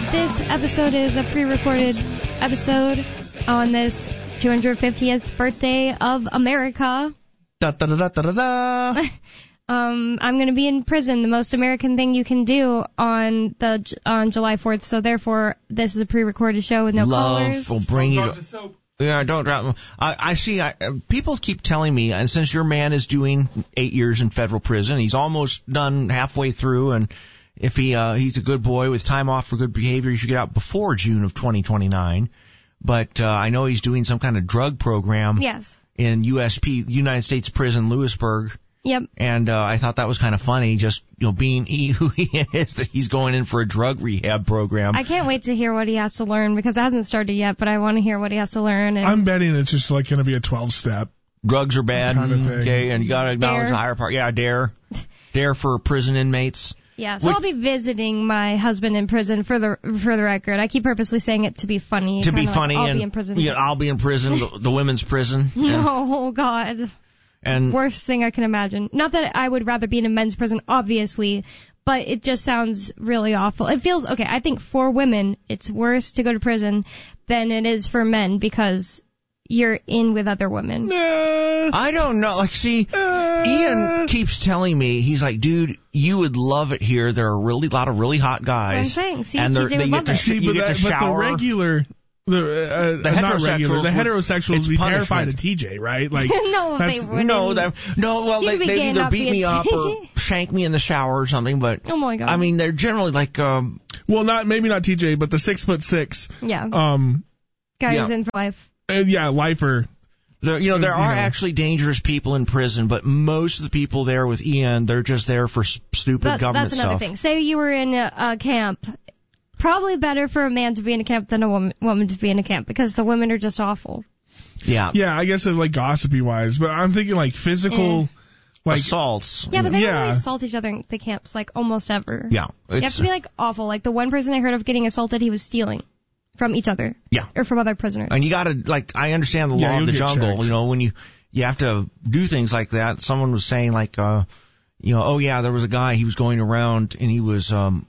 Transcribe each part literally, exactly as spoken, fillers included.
This episode is a pre-recorded episode on this two hundred fiftieth birthday of America. Da, da, da, da, da, da. um, I'm going to be in prison, the most American thing you can do on the on July fourth. So therefore, this is a pre-recorded show with no Love callers. will bring Don't you. drop the soap. Yeah, don't drop. I, I see. I, people keep telling me, and since your man is doing eight years in federal prison, he's almost done halfway through, and if he uh, he's a good boy with time off for good behavior, he should get out before June of twenty twenty-nine. But uh, I know he's doing some kind of drug program. Yes. In U S P, United States Prison, Lewisburg. Yep. And uh, I thought that was kind of funny, just, you know, being he, who he is, that he's going in for a drug rehab program. I can't wait to hear what he has to learn because it hasn't started yet, but I want to hear what he has to learn. And I'm betting it's just like going to be a twelve-step. Drugs are bad. Kind of thing. Okay, and you got to acknowledge Dare. the higher part. Yeah, dare. Dare for prison inmates. Yeah, so Wait. I'll be visiting my husband in prison for the for the record. I keep purposely saying it to be funny. To be kinda funny. Like, I'll and, be in prison. Yeah, I'll be in prison, the, the women's prison. And, No, God. and Worst thing I can imagine. Not that I would rather be in a men's prison, obviously, but it just sounds really awful. It feels, okay, I think for women, it's worse to go to prison than it is for men because you're in with other women. I don't know. Like, see, Ian keeps telling me, he's like, dude, you would love it here. There are a really lot of really hot guys. That's what I'm saying. See, and T J they would get love to, it. sh- See, you but, get that, to but the shower. regular, the, uh, The uh, not regular, heterosexuals the would- heterosexuals it's would be terrified punishment. of T J, right? Like, No, that's, they wouldn't. No, that, no. Well, You they could be they gay and either not beat be me a up T J. or shank me in the shower or something. But Oh, my God. I mean, they're generally like, um, well, not maybe not T J, but the six foot six, Yeah. um, Guys yeah. in for life. uh, yeah, lifer. there, you know, there You are know. actually dangerous people in prison, but most of the people there with Ian, they're just there for s- stupid That, government that's another stuff. thing. Say you were in a, a camp. Probably better for a man to be in a camp than a woman, woman to be in a camp because the women are just awful. Yeah. Yeah, I guess it's like gossipy wise, but I'm thinking like physical, Eh. like Assaults. Yeah, but they don't Yeah. really assault each other in the camps, like, almost ever. Yeah. You have It's, to be, like, awful. Like, the one person I heard of getting assaulted, he was stealing from each other. Yeah. Or from other prisoners. and you gotta, like, I understand the Yeah, law of you'll the get jungle. checked. You know, when you, you have to do things like that. Someone was saying, like, uh, you know, oh yeah, there was a guy, he was going around and he was, um,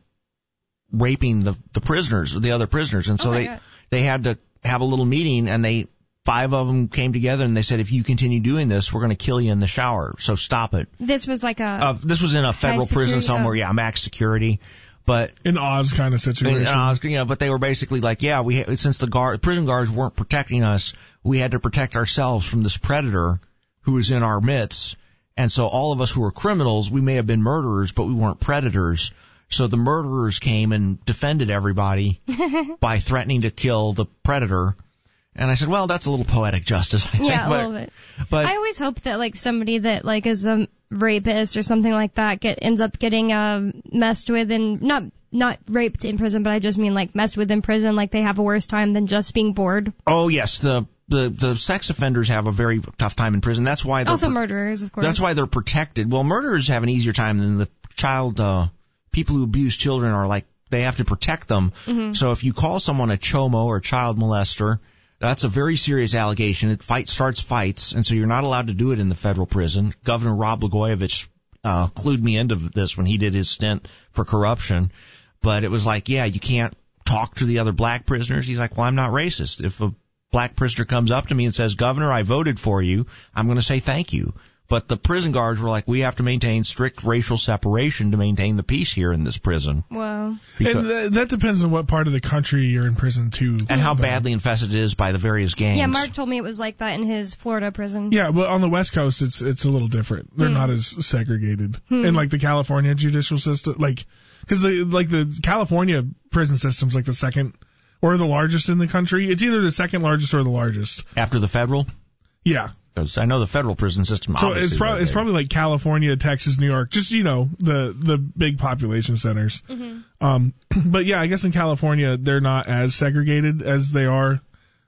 raping the, the prisoners, the other prisoners. And so Oh my they, God. they had to have a little meeting and they, five of them came together and they said, if you continue doing this, we're going to kill you in the shower. So stop it. This was like a... Uh, this was in a federal prison security, somewhere. oh. Yeah, max security. But, an Oz kind of situation. and, uh, you know, but they were basically like, yeah, we, ha- since the guard, prison guards weren't protecting us, we had to protect ourselves from this predator who was in our midst. And so all of us who were criminals, we may have been murderers, but we weren't predators. So the murderers came and defended everybody by threatening to kill the predator. And I said, well, that's a little poetic justice, I think. yeah, a but, little bit. But I always hope that, like, somebody that, like, is a rapist or something like that get ends up getting um, messed with and not not raped in prison, but I just mean, like, messed with in prison, like they have a worse time than just being bored. oh yes, the the the sex offenders have a very tough time in prison. That's why they're Also pro- murderers, of course. That's why they're protected. Well, murderers have an easier time than the child. Uh, people who abuse children are like they have to protect them. Mm-hmm. So if you call someone a chomo or a child molester, that's a very serious allegation. It fight starts fights, and so you're not allowed to do it in the federal prison. Governor Rod Blagojevich uh, clued me into this when he did his stint for corruption. But it was like, yeah, you can't talk to the other black prisoners. He's like, well, I'm not racist. If a black prisoner comes up to me and says, Governor, I voted for you, I'm going to say thank you. But the prison guards were like, we have to maintain strict racial separation to maintain the peace here in this prison. Wow. Because, and th- that depends on what part of the country you're in prison too. and how But- badly infested it is by the various gangs. Yeah, Mark told me it was like that in his Florida prison. Yeah, but on the West Coast, it's it's a little different. They're Hmm. not as segregated. And like the California judicial system, like because like the California prison system's like the second or the largest in the country. It's either the second largest or the largest. After the federal? Yeah. Because I know the federal prison system. So obviously it's probably very it's big. probably like California, Texas, New York, just you know the the big population centers. Um, but yeah, I guess in California they're not as segregated as they are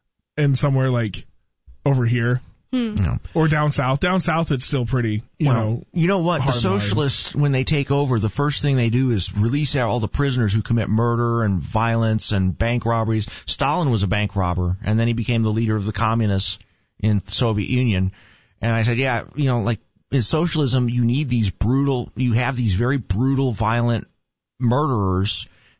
in somewhere like over here Hmm. You know. or down south. Down south it's still pretty, you Well, know. you know what? The hard line. socialists, when they take over, the first thing they do is release out all the prisoners who commit murder and violence and bank robberies. Stalin was a bank robber, and then he became the leader of the communists in the Soviet Union. And I said, yeah, you know, like in socialism, you need these brutal, you have these very brutal, violent murderers,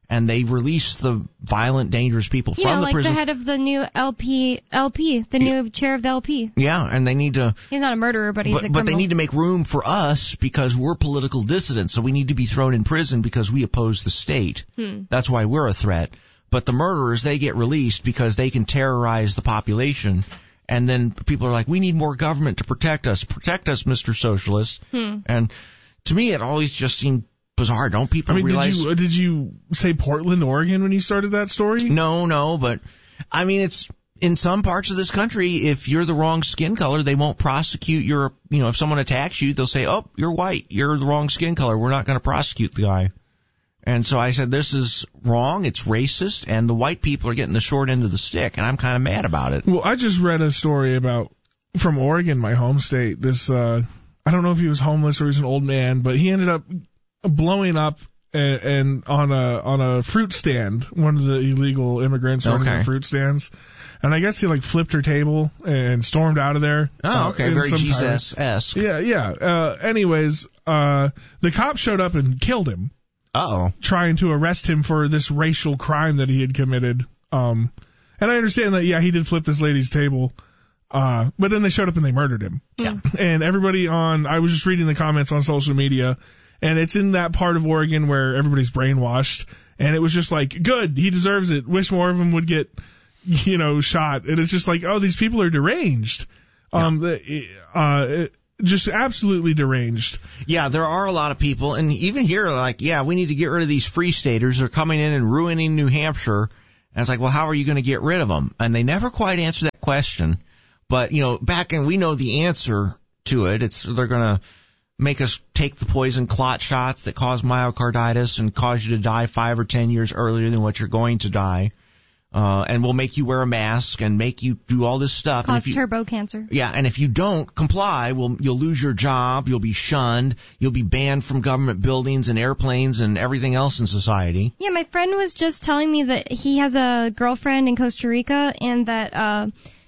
and they release the violent, dangerous people you from know, the like prison. the head of the new L P, L P, the new chair of the L P. Yeah, and they need to. He's not a murderer, but he's but, a but criminal. they need to make room for us because we're political dissidents, so we need to be thrown in prison because we oppose the state. Hmm. That's why we're a threat. But the murderers, they get released because they can terrorize the population. And then people are like, we need more government to protect us. Protect us, Mister Socialist. Hmm. And to me, it always just seemed bizarre. Don't people I mean, realize? did you, did you say Portland, Oregon when you started that story? No, no, but I mean, it's in some parts of this country, if you're the wrong skin color, they won't prosecute your, you know, if someone attacks you, they'll say, oh, you're white. You're the wrong skin color. We're not going to prosecute the guy. And so I said, this is wrong, it's racist, and the white people are getting the short end of the stick, and I'm kind of mad about it. Well, I just read a story about, from Oregon, my home state, this, uh, I don't know if he was homeless or he was an old man, but he ended up blowing up and, and on a, on a fruit stand, one of the illegal immigrants running Okay. the fruit stands. And I guess he like flipped her table and stormed out of there. Oh, okay, uh, very some tyrant. Jesus-esque. Yeah, yeah. Uh, anyways, uh, the cop showed up and killed him, Uh-oh. trying to arrest him for this racial crime that he had committed. Um, and I understand that, yeah, he did flip this lady's table. Uh, but then they showed up and they murdered him. Yeah. And everybody on, I was just reading the comments on social media, and it's in that part of Oregon where everybody's brainwashed. And it was just like, good, he deserves it. Wish more of them would get, you know, shot. And it's just like, oh, these people are deranged. Yeah. Um, the, uh, it, just absolutely deranged. Yeah, there are a lot of people, and even here, like, yeah, we need to get rid of these free staters. They're coming in and ruining New Hampshire. And it's like, well, how are you going to get rid of them? And they never quite answer that question. But, you know, back in, we know the answer to it. It's, they're going to make us take the poison clot shots that cause myocarditis and cause you to die five or ten years earlier than what you're going to die. Uh, and we'll make you wear a mask and make you do all this stuff. Cause and if you, turbo cancer. Yeah, and if you don't comply, well, you'll lose your job, you'll be shunned, you'll be banned from government buildings and airplanes and everything else in society. Yeah, my friend was just telling me that he has a girlfriend in Costa Rica, and that uh,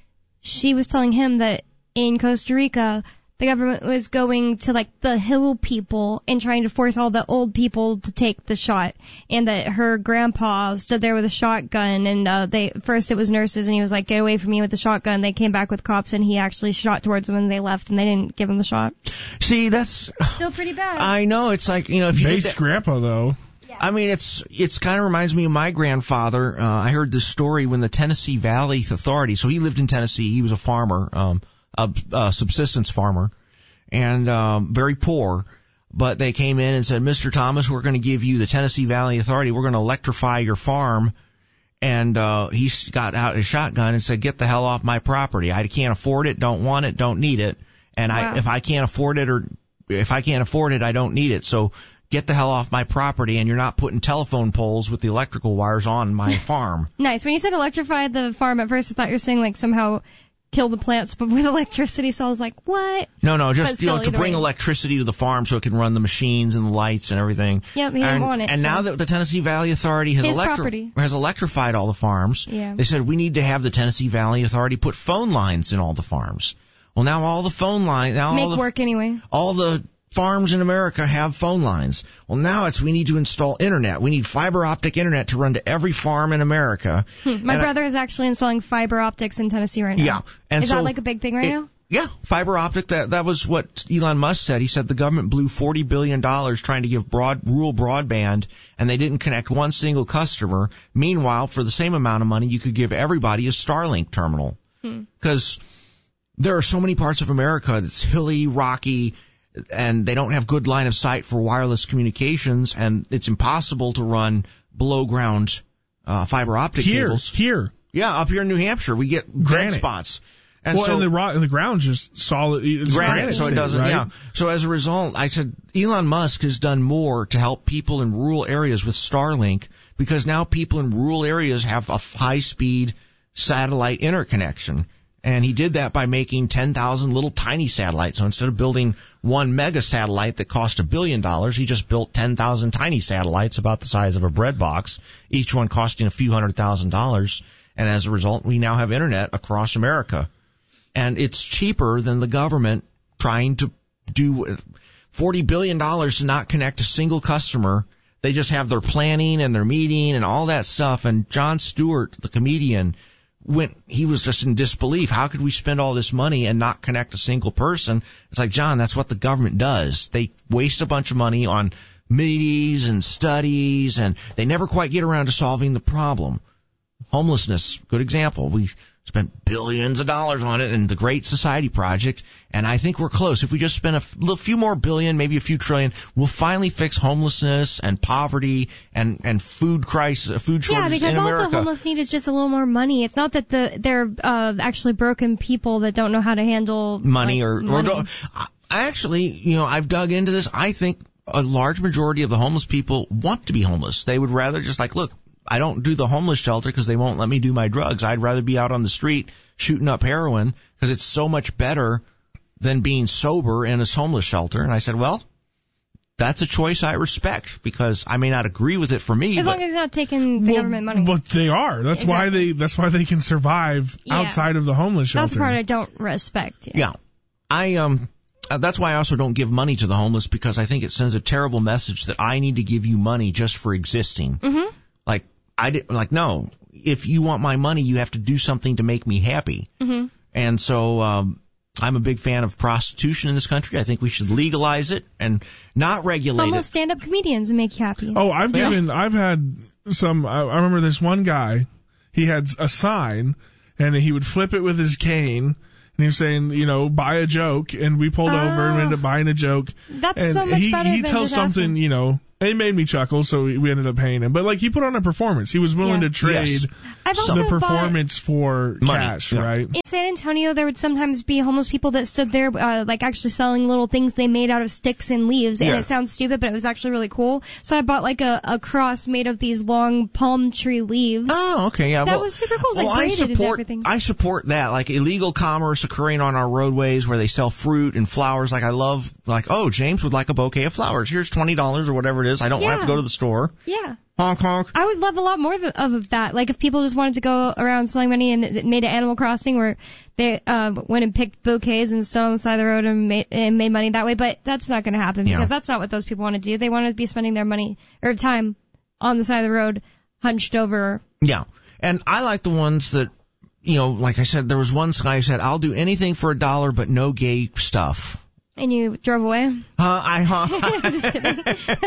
she was telling him that in Costa Rica, the government was going to, like, the hill people and trying to force all the old people to take the shot. And that her grandpa stood there with a shotgun, and uh, they first it was nurses, and he was like, get away from me with the shotgun. They came back with cops, and he actually shot towards them, and they left, and they didn't give him the shot. See, that's... Still pretty bad. I know, it's like, you know, if you Base did that, grandpa, though. I mean, it's it's kind of reminds me of my grandfather. Uh, I heard this story when the Tennessee Valley Authority, so he lived in Tennessee, he was a farmer, um, a, a subsistence farmer, and um, very poor. But they came in and said, Mister Thomas, we're going to give you the Tennessee Valley Authority. We're going to electrify your farm. And uh, he got out his shotgun and said, get the hell off my property. I can't afford it, don't want it, don't need it. And Wow. I, if I can't afford it or if I can't afford it, I don't need it. So get the hell off my property, and you're not putting telephone poles with the electrical wires on my farm. Nice. When you said electrify the farm, at first I thought you were saying, like, somehow kill the plants but with electricity, so I was like, what? No, no, just, But you know, still, to either bring way. electricity to the farm so it can run the machines and the lights and everything. Yep, he didn't and, want it, And so- now that the Tennessee Valley Authority has, His electri- property. has electrified all the farms, Yeah. they said we need to have the Tennessee Valley Authority put phone lines in all the farms. Well, now all the phone lines, now all Make the, work anyway. all the farms in America have phone lines. Well, now it's we need to install internet. We need fiber optic internet to run to every farm in America. Hmm. My And I- brother is actually installing fiber optics in Tennessee right now. Yeah, and is so that like a big thing right it- now? Yeah, fiber optic. That that was what Elon Musk said. He said the government blew forty billion dollars trying to give broad rural broadband, and they didn't connect one single customer. Meanwhile, for the same amount of money, you could give everybody a Starlink terminal. Because there are so many parts of America that's hilly, rocky, and they don't have good line of sight for wireless communications, and it's impossible to run below ground uh, fiber optic Here, cables. here. Yeah, up here in New Hampshire, we get dead Granite. spots. And Well, so, and the rock, and the ground's just solid. It's granite, granite so it state, doesn't, right? yeah. So as a result, I said Elon Musk has done more to help people in rural areas with Starlink, because now people in rural areas have a high-speed satellite interconnection. And he did that by making ten thousand little tiny satellites. So instead of building one mega satellite that cost a billion dollars, he just built ten thousand tiny satellites about the size of a bread box, each one costing a few hundred thousand dollars. And as a result, we now have internet across America. And it's cheaper than the government trying to do forty billion dollars to not connect a single customer they just have their planning and their meeting and all that stuff. And Jon Stewart, the comedian, went, he was just in disbelief. How could we spend all this money and not connect a single person? It's like, John, that's what the government does. They waste a bunch of money on meetings and studies, and they never quite get around to solving the problem. Homelessness, good example. We spent billions of dollars on it in the Great Society Project, and I think we're close. If we just spend a f- few more billion, maybe a few trillion, we'll finally fix homelessness and poverty and, and food crisis, food shortage yeah, because in all America. the homeless need is just a little more money. It's not that the they're uh, actually broken people that don't know how to handle money like, or, money. or don't. I actually, you know, I've dug into this. I think a large majority of the homeless people want to be homeless. They would rather just like, look, I don't do the homeless shelter because they won't let me do my drugs. I'd rather be out on the street shooting up heroin because it's so much better than being sober in a homeless shelter. And I said, well, that's a choice I respect because I may not agree with it for me. As but long as it's not taking the well, government money. But they are. That's exactly. why they. That's why they can survive Yeah. outside of the homeless shelter. That's the part I don't respect. yeah, I um. Uh, that's why I also don't give money to the homeless because I think it sends a terrible message that I need to give you money just for existing. Mm-hmm. Like I did, like no. If you want my money, you have to do something to make me happy. Mm-hmm. And so um, I'm a big fan of prostitution in this country. I think we should legalize it and not regulate Homeless it. stand-up comedians make you happy. Oh, I've Yeah. given. I've had some. I, I remember this one guy. He had a sign, and he would flip it with his cane. And he was saying, you know, buy a joke, and we pulled Oh. over and we ended up buying a joke. That's and so much he, better he than tells just something, asking. you know, it made me chuckle, so we ended up paying him. But like he put on a performance. He was willing Yeah. to trade Yes. I've also the bought- performance for Money, cash, yeah. right? In San Antonio, there would sometimes be homeless people that stood there, uh, like actually selling little things they made out of sticks and leaves. And Yeah. it sounds stupid, but it was actually really cool. So I bought like a, a cross made of these long palm tree leaves. Oh, okay, yeah. That well, was super cool. It was, well, like, I braided and support everything. I support that, like illegal commerce occurring on our roadways where they sell fruit and flowers. Like I love, like, oh, James would like a bouquet of flowers. Here's twenty dollars or whatever it is. I don't Yeah. have to go to the store. Yeah. Honk honk. I would love a lot more of, of that. Like if people just wanted to go around selling money and it made an Animal Crossing where they uh, went and picked bouquets and stood on the side of the road and made, and made money that way. But that's not going to happen Yeah. because that's not what those people want to do. They want to be spending their money or time on the side of the road, hunched over. Yeah, and I like the ones that, you know, like I said, there was one guy who said, "I'll do anything for a dollar, but no gay stuff." And you drove away? Uh, I huh? Just kidding.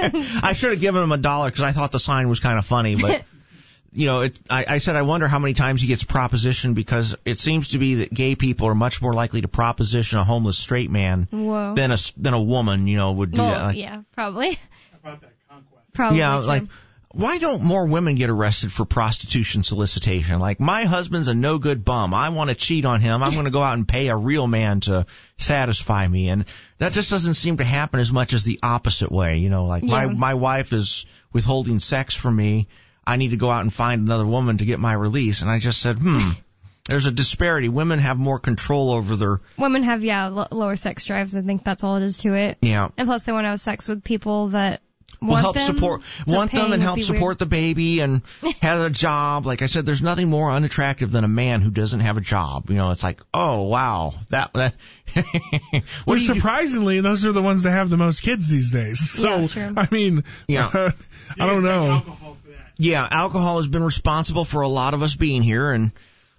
I should have given him a dollar because I thought the sign was kind of funny, but you know, it, I, I said I wonder how many times he gets propositioned because it seems to be that gay people are much more likely to proposition a homeless straight man Whoa. than a than a woman, you know, would do well, that. Like, yeah, probably. About that conquest. Probably yeah, true. like. Why don't more women get arrested for prostitution solicitation? Like, my husband's a no-good bum. I want to cheat on him. I'm going to go out and pay a real man to satisfy me. And that just doesn't seem to happen as much as the opposite way. You know, like, my, Yeah. my wife is withholding sex from me. I need to go out and find another woman to get my release. And I just said, hmm, there's a disparity. Women have more control over their, Women have, yeah, l- lower sex drives. I think that's all it is to it. yeah. And plus they want to have sex with people that Will want help them, support, so want them paying and would help be support weird. the baby and have a job. Like I said, there's nothing more unattractive than a man who doesn't have a job. You know, it's like, oh wow, that that. what Well, do you do? surprisingly, those are the ones that have the most kids these days. So, Yeah, true. I mean, Yeah. I don't know. Yeah, alcohol has been responsible for a lot of us being here, and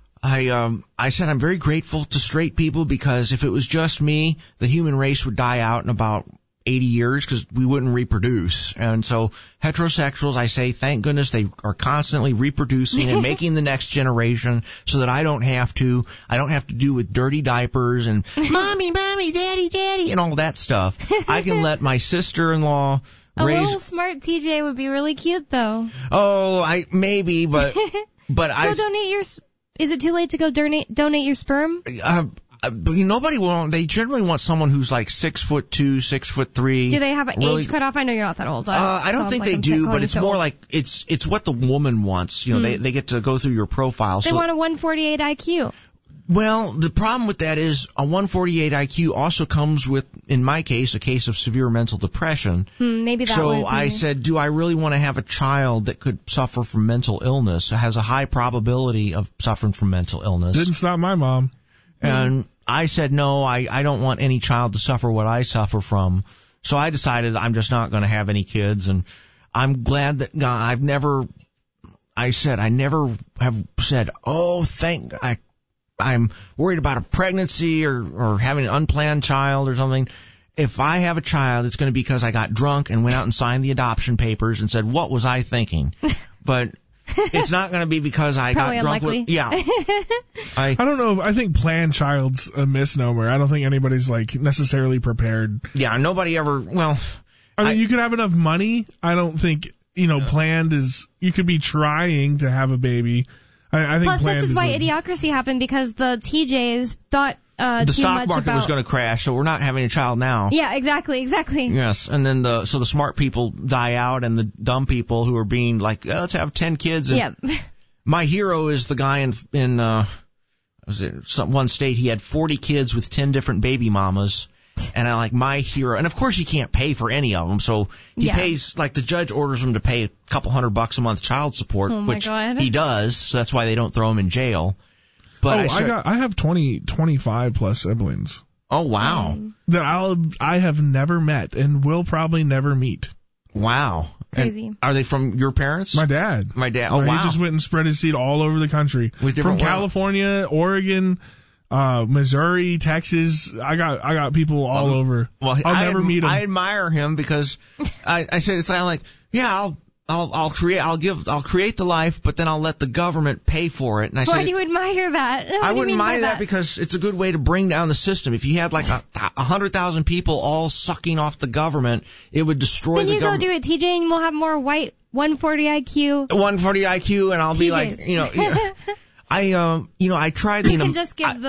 I um I said I'm very grateful to straight people because if it was just me, the human race would die out in about eighty years because we wouldn't reproduce. And so heterosexuals, I say, thank goodness they are constantly reproducing and making the next generation so that I don't have to. I don't have to do with dirty diapers and mommy, mommy, daddy, daddy, and all that stuff. I can let my sister-in-law A raise. little smart T J would be really cute though. Oh, I maybe, but but I. Go donate your. s- Is it too late to go donate donate your sperm? Uh, uh, but nobody will. They generally want someone who's like six foot two, six foot three. Do they have an really- age cutoff? I know you're not that old. Uh, I don't sounds think like they I'm do, calling but you it's so more old. like it's it's what the woman wants. You know, they they get to go through your profile. They So, want a one forty-eight I Q. well, the problem with that is a one forty-eight I Q also comes with, in my case, a case of severe mental depression. Hmm, maybe that So would be. I said, do I really want to have a child that could suffer from mental illness, has a high probability of suffering from mental illness? Didn't stop my mom. And I said, no, I, I don't want any child to suffer what I suffer from. So I decided I'm just not going to have any kids. And I'm glad that God, I've never, I said, I never have said, oh, thank, I, I'm worried about a pregnancy or, or having an unplanned child or something. If I have a child, it's going to be because I got drunk and went out and signed the adoption papers and said, what was I thinking? But it's not going to be because I Probably got drunk unlikely. with, yeah. I, I don't know. I think planned child's a misnomer. I don't think anybody's like necessarily prepared. yeah, nobody ever, well, I mean, I- you could have enough money. I don't think, you know, planned is, you could be trying to have a baby. I, I think Plus, planned this is why a, idiocracy happened because the T Js thought uh, the too stock much market about. was going to crash, so we're not having a child now. Yeah, exactly, exactly. Yes, and then the so the smart people die out, and the dumb people who are being like, oh, let's have ten kids. And Yep. my hero is the guy in in uh, was it some one state? He had forty kids with ten different baby mamas, and I like my hero. And of course, he can't pay for any of them, so he Yeah. pays like the judge orders him to pay a couple hundred bucks a month child support, Oh my which God. he does. So that's why they don't throw him in jail. But oh, I, I, start- got, I have twenty, twenty-five plus siblings oh wow, Um, that I'll, I have never met and will probably never meet. wow, Crazy. And are they from your parents? My dad. My dad. Oh Uh, wow. He just went and spread his seed all over the country. With different- From California, Oregon, uh, Missouri, Texas. I got, I got people all Um, over. Well, I'll I, never meet him. I admire him because I, I said it's kind of like, yeah, I'll, I'll, I'll create, I'll give, I'll create the life, but then I'll let the government pay for it. And I Why said, do you admire that? What do I you wouldn't mean by mind that because it's a good way to bring down the system. If you had like a, a hundred thousand people all sucking off the government, it would destroy Then the you go government. do it, T J, and we'll have more white one forty I Q. one forty I Q, and I'll be T Js. like, you know, you know I, um, you know, I tried, You you know, can just give I, the